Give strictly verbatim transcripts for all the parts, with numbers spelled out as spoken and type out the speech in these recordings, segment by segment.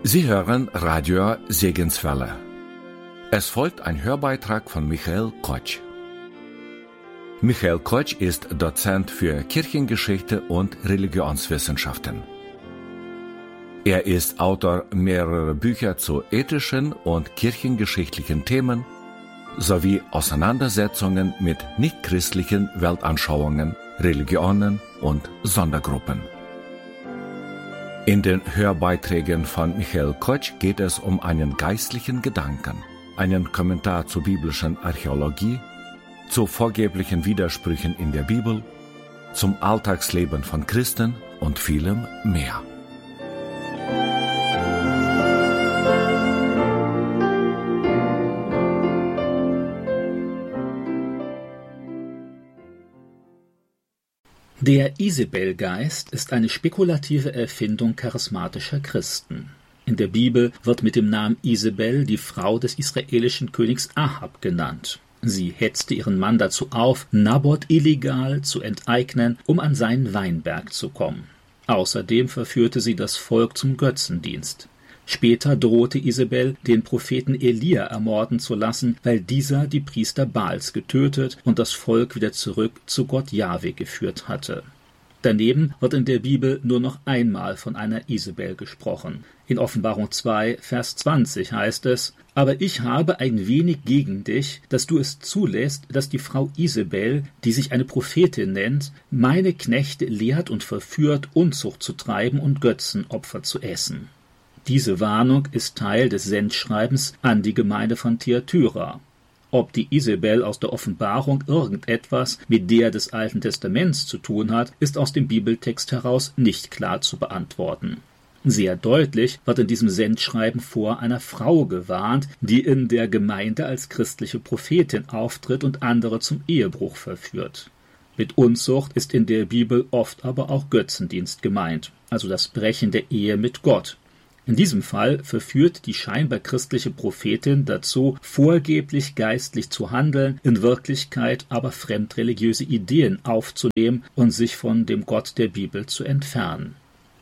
Sie hören Radio Segenswelle. Es folgt ein Hörbeitrag von Michael Kotsch. Michael Kotsch ist Dozent für Kirchengeschichte und Religionswissenschaften. Er ist Autor mehrerer Bücher zu ethischen und kirchengeschichtlichen Themen sowie Auseinandersetzungen mit nichtchristlichen Weltanschauungen, Religionen und Sondergruppen. In den Hörbeiträgen von Michael Kotsch geht es um einen geistlichen Gedanken, einen Kommentar zur biblischen Archäologie, zu vorgeblichen Widersprüchen in der Bibel, zum Alltagsleben von Christen und vielem mehr. Der Isabelgeist ist eine spekulative Erfindung charismatischer Christen. In der Bibel wird mit dem Namen Isabel die Frau des israelischen Königs Ahab genannt. Sie hetzte ihren Mann dazu auf, Naboth illegal zu enteignen, um an seinen Weinberg zu kommen. Außerdem verführte sie das Volk zum Götzendienst. Später drohte Isabel, den Propheten Elia ermorden zu lassen, weil dieser die Priester Baals getötet und das Volk wieder zurück zu Gott Jahwe geführt hatte. Daneben wird in der Bibel nur noch einmal von einer Isabel gesprochen. In Offenbarung zwei, Vers zwanzig heißt es: Aber ich habe ein wenig gegen dich, dass du es zulässt, dass die Frau Isabel, die sich eine Prophetin nennt, meine Knechte lehrt und verführt, Unzucht zu treiben und Götzenopfer zu essen. Diese Warnung ist Teil des Sendschreibens an die Gemeinde von Thyatira. Ob die Isabel aus der Offenbarung irgendetwas mit der des Alten Testaments zu tun hat, ist aus dem Bibeltext heraus nicht klar zu beantworten. Sehr deutlich wird in diesem Sendschreiben vor einer Frau gewarnt, die in der Gemeinde als christliche Prophetin auftritt und andere zum Ehebruch verführt. Mit Unzucht ist in der Bibel oft aber auch Götzendienst gemeint, also das Brechen der Ehe mit Gott. In diesem Fall verführt die scheinbar christliche Prophetin dazu, vorgeblich geistlich zu handeln, in Wirklichkeit aber fremdreligiöse Ideen aufzunehmen und sich von dem Gott der Bibel zu entfernen.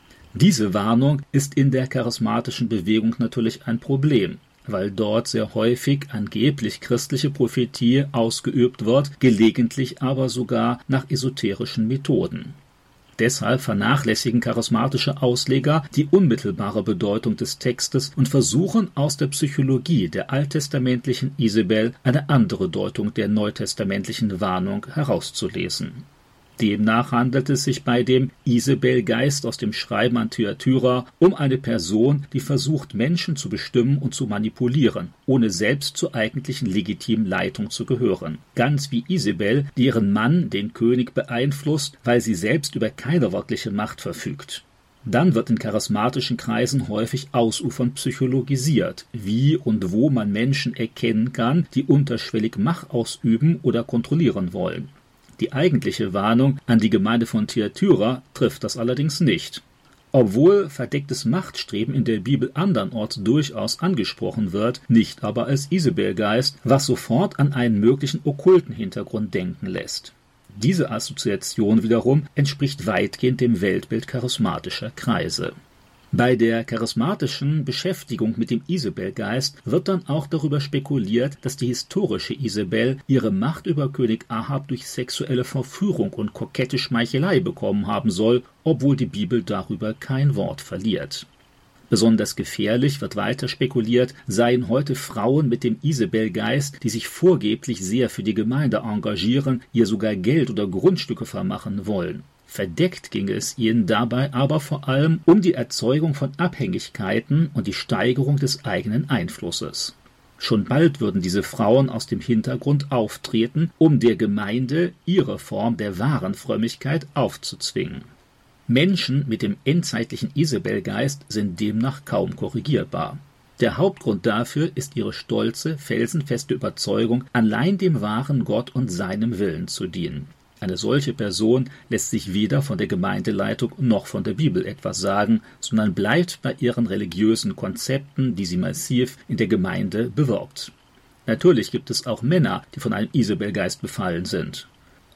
Diese Warnung ist in der charismatischen Bewegung natürlich ein Problem, weil dort sehr häufig angeblich christliche Prophetie ausgeübt wird, gelegentlich aber sogar nach esoterischen Methoden. Deshalb vernachlässigen charismatische Ausleger die unmittelbare Bedeutung des Textes und versuchen aus der Psychologie der alttestamentlichen Isabel eine andere Deutung der neutestamentlichen Warnung herauszulesen. Demnach handelt es sich bei dem Isabelgeist aus dem Schreiben an Thyatira um eine Person, die versucht, Menschen zu bestimmen und zu manipulieren, ohne selbst zur eigentlichen legitimen Leitung zu gehören. Ganz wie Isabel, die ihren Mann, den König, beeinflusst, weil sie selbst über keine wirkliche Macht verfügt. Dann wird in charismatischen Kreisen häufig ausufernd psychologisiert, wie und wo man Menschen erkennen kann, die unterschwellig Macht ausüben oder kontrollieren wollen. Die eigentliche Warnung an die Gemeinde von Thyatira trifft das allerdings nicht. Obwohl verdecktes Machtstreben in der Bibel andernorts durchaus angesprochen wird, nicht aber als Isabelgeist, was sofort an einen möglichen okkulten Hintergrund denken lässt. Diese Assoziation wiederum entspricht weitgehend dem Weltbild charismatischer Kreise. Bei der charismatischen Beschäftigung mit dem Isabelgeist wird dann auch darüber spekuliert, dass die historische Isabel ihre Macht über König Ahab durch sexuelle Verführung und kokette Schmeichelei bekommen haben soll, obwohl die Bibel darüber kein Wort verliert. Besonders gefährlich, wird weiter spekuliert, seien heute Frauen mit dem Isabelgeist, die sich vorgeblich sehr für die Gemeinde engagieren, ihr sogar Geld oder Grundstücke vermachen wollen. Verdeckt ginge es ihnen dabei aber vor allem um die Erzeugung von Abhängigkeiten und die Steigerung des eigenen Einflusses. Schon bald würden diese Frauen aus dem Hintergrund auftreten, um der Gemeinde ihre Form der wahren Frömmigkeit aufzuzwingen. Menschen mit dem endzeitlichen Isabelgeist sind demnach kaum korrigierbar. Der Hauptgrund dafür ist ihre stolze, felsenfeste Überzeugung, allein dem wahren Gott und seinem Willen zu dienen. Eine solche Person lässt sich weder von der Gemeindeleitung noch von der Bibel etwas sagen, sondern bleibt bei ihren religiösen Konzepten, die sie massiv in der Gemeinde bewirbt. Natürlich gibt es auch Männer, die von einem Isabelgeist befallen sind.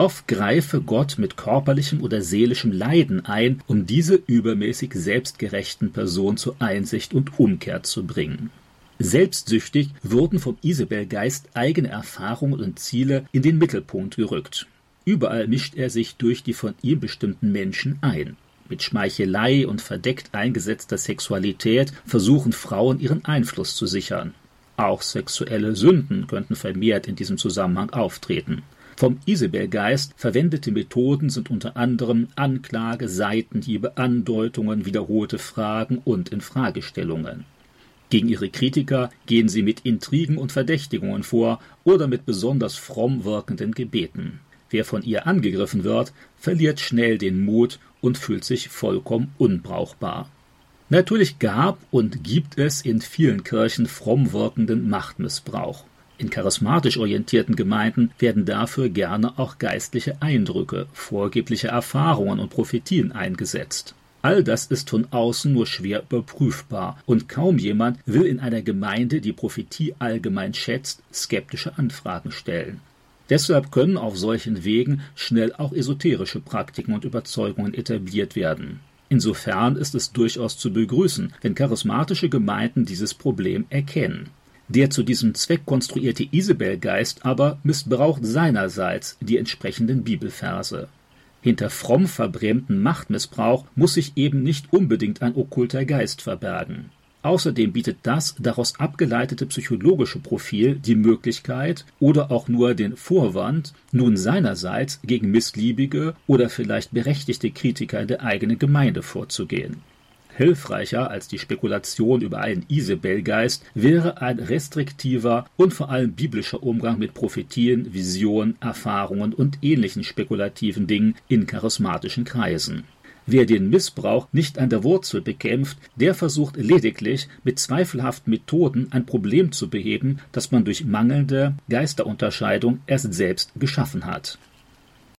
Oft greife Gott mit körperlichem oder seelischem Leiden ein, um diese übermäßig selbstgerechten Personen zur Einsicht und Umkehr zu bringen. Selbstsüchtig wurden vom Isabelgeist eigene Erfahrungen und Ziele in den Mittelpunkt gerückt. Überall mischt er sich durch die von ihm bestimmten Menschen ein. Mit Schmeichelei und verdeckt eingesetzter Sexualität versuchen Frauen ihren Einfluss zu sichern. Auch sexuelle Sünden könnten vermehrt in diesem Zusammenhang auftreten. Vom Isabelgeist verwendete Methoden sind unter anderem Anklage, Seitenhiebe, Andeutungen, wiederholte Fragen und Infragestellungen. Gegen ihre Kritiker gehen sie mit Intrigen und Verdächtigungen vor oder mit besonders fromm wirkenden Gebeten. Wer von ihr angegriffen wird, verliert schnell den Mut und fühlt sich vollkommen unbrauchbar. Natürlich gab und gibt es in vielen Kirchen fromm wirkenden Machtmissbrauch. In charismatisch orientierten Gemeinden werden dafür gerne auch geistliche Eindrücke, vorgebliche Erfahrungen und Prophetien eingesetzt. All das ist von außen nur schwer überprüfbar und kaum jemand will in einer Gemeinde, die Prophetie allgemein schätzt, skeptische Anfragen stellen. Deshalb können auf solchen Wegen schnell auch esoterische Praktiken und Überzeugungen etabliert werden. Insofern ist es durchaus zu begrüßen, wenn charismatische Gemeinden dieses Problem erkennen. Der zu diesem Zweck konstruierte Isabelgeist aber missbraucht seinerseits die entsprechenden Bibelverse. Hinter fromm verbrämten Machtmissbrauch muss sich eben nicht unbedingt ein okkulter Geist verbergen. Außerdem bietet das daraus abgeleitete psychologische Profil die Möglichkeit oder auch nur den Vorwand, nun seinerseits gegen missliebige oder vielleicht berechtigte Kritiker der eigenen Gemeinde vorzugehen. Hilfreicher als die Spekulation über einen Isabelgeist wäre ein restriktiver und vor allem biblischer Umgang mit Prophetien, Visionen, Erfahrungen und ähnlichen spekulativen Dingen in charismatischen Kreisen. Wer den Missbrauch nicht an der Wurzel bekämpft, der versucht lediglich mit zweifelhaften Methoden ein Problem zu beheben, das man durch mangelnde Geisterunterscheidung erst selbst geschaffen hat.